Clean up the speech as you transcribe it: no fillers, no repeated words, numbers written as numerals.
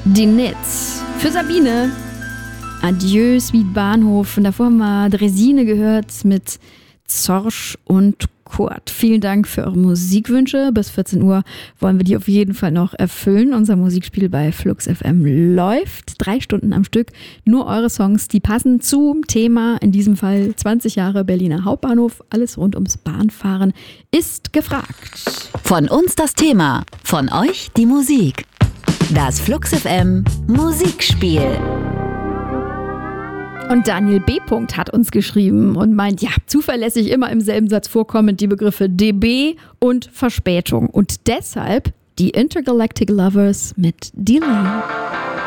Die Nits. Für Sabine. Adieu, Sweet Bahnhof. Und davor haben wir Dresine gehört mit Zorsch und Kurt. Vielen Dank für eure Musikwünsche. Bis 14 Uhr wollen wir die auf jeden Fall noch erfüllen. Unser Musikspiel bei Flux FM läuft 3 Stunden am Stück. Nur eure Songs, die passen zum Thema. In diesem Fall 20 Jahre Berliner Hauptbahnhof. Alles rund ums Bahnfahren ist gefragt. Von uns das Thema, von euch die Musik. Das Flux FM Musikspiel. Und Daniel B. hat uns geschrieben und meint, ja, zuverlässig immer im selben Satz vorkommend die Begriffe DB und Verspätung. Und deshalb die Intergalactic Lovers mit Delay.